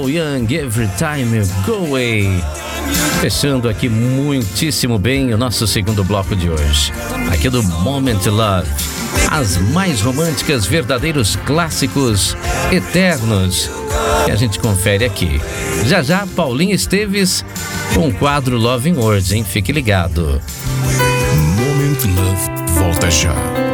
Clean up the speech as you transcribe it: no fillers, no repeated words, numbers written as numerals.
Paul Young, Every Time You Go Away. Fechando aqui muitíssimo bem o nosso segundo bloco de hoje, aqui do Moment Love. As mais românticas, verdadeiros clássicos eternos que a gente confere aqui. Já já, Paulinha Esteves com o quadro Loving Words, hein? Fique ligado. Moment Love volta já.